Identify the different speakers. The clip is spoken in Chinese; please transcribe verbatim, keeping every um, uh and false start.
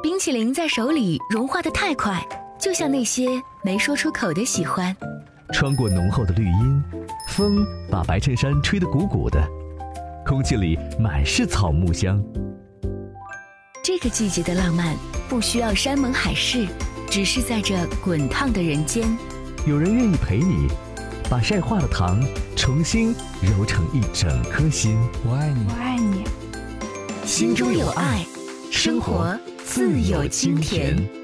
Speaker 1: 冰淇淋在手里融化得太快，就像那些没说出口的喜欢。
Speaker 2: 穿过浓厚的绿荫，风把白衬衫吹得鼓鼓的，空气里满是草木香。
Speaker 1: 这个季节的浪漫不需要山盟海誓，只是在这滚烫的人间，
Speaker 2: 有人愿意陪你，把晒化的糖重新揉成一整颗心。
Speaker 3: 我爱你，
Speaker 4: 我爱你。
Speaker 1: 心中有爱，生活自有清甜。